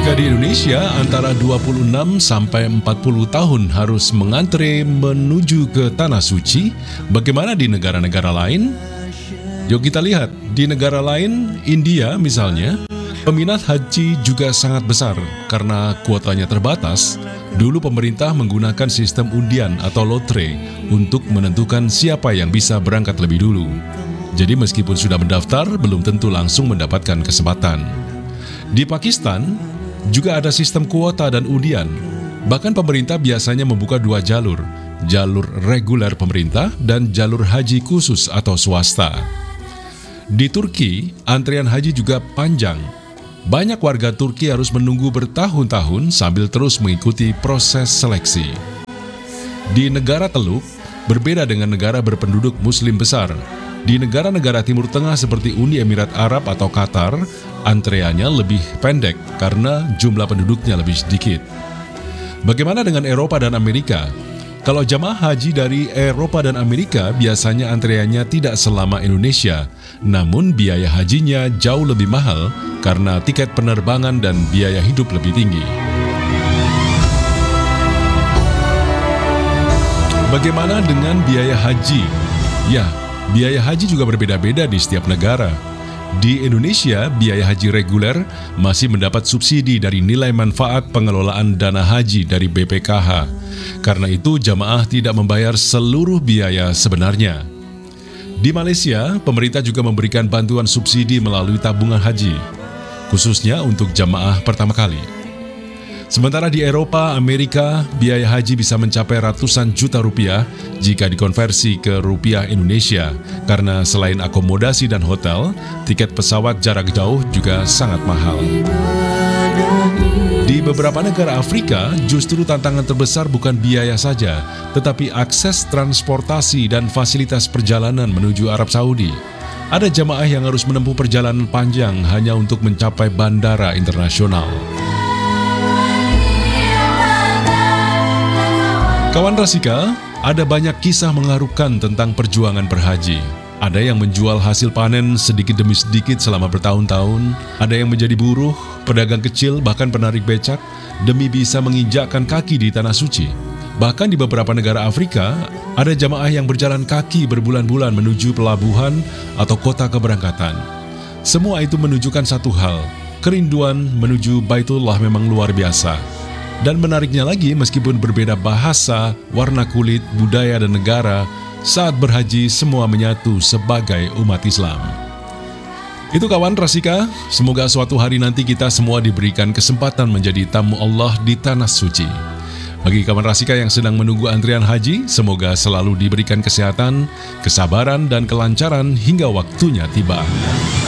Jika di Indonesia antara 26 sampai 40 tahun harus mengantre menuju ke Tanah Suci, bagaimana di negara-negara lain? Yuk kita lihat, di negara lain, India misalnya, peminat haji juga sangat besar karena kuotanya terbatas. Dulu pemerintah menggunakan sistem undian atau lotre untuk menentukan siapa yang bisa berangkat lebih dulu. Jadi meskipun sudah mendaftar, belum tentu langsung mendapatkan kesempatan. Di Pakistan, juga ada sistem kuota dan undian. Bahkan pemerintah biasanya membuka dua jalur reguler pemerintah dan jalur haji khusus atau swasta. Di Turki, antrian haji juga panjang. Banyak warga Turki harus menunggu bertahun-tahun sambil terus mengikuti proses seleksi. Di negara Teluk, berbeda dengan negara berpenduduk muslim besar. Di negara-negara Timur Tengah seperti Uni Emirat Arab atau Qatar, antreannya lebih pendek karena jumlah penduduknya lebih sedikit. Bagaimana dengan Eropa dan Amerika? Kalau jamaah haji dari Eropa dan Amerika biasanya antreannya tidak selama Indonesia, namun biaya hajinya jauh lebih mahal karena tiket penerbangan dan biaya hidup lebih tinggi. Bagaimana dengan biaya haji? Ya, biaya haji juga berbeda-beda di setiap negara. Di Indonesia, biaya haji reguler masih mendapat subsidi dari nilai manfaat pengelolaan dana haji dari BPKH. Karena itu, jamaah tidak membayar seluruh biaya sebenarnya. Di Malaysia, pemerintah juga memberikan bantuan subsidi melalui tabungan haji, khususnya untuk jamaah pertama kali. Sementara di Eropa, Amerika, biaya haji bisa mencapai ratusan juta rupiah jika dikonversi ke rupiah Indonesia, karena selain akomodasi dan hotel, tiket pesawat jarak jauh juga sangat mahal. Di beberapa negara Afrika, justru tantangan terbesar bukan biaya saja, tetapi akses transportasi dan fasilitas perjalanan menuju Arab Saudi. Ada jamaah yang harus menempuh perjalanan panjang hanya untuk mencapai bandara internasional. Kawan Rasika, ada banyak kisah mengharukan tentang perjuangan berhaji. Ada yang menjual hasil panen sedikit demi sedikit selama bertahun-tahun, ada yang menjadi buruh, pedagang kecil, bahkan penarik becak, demi bisa menginjakkan kaki di Tanah Suci. Bahkan di beberapa negara Afrika, ada jamaah yang berjalan kaki berbulan-bulan menuju pelabuhan atau kota keberangkatan. Semua itu menunjukkan satu hal, kerinduan menuju Baitullah memang luar biasa. Dan menariknya lagi, meskipun berbeda bahasa, warna kulit, budaya, dan negara, saat berhaji semua menyatu sebagai umat Islam. Itu kawan Rasika, semoga suatu hari nanti kita semua diberikan kesempatan menjadi tamu Allah di Tanah Suci. Bagi kawan Rasika yang sedang menunggu antrian haji, semoga selalu diberikan kesehatan, kesabaran, dan kelancaran hingga waktunya tiba.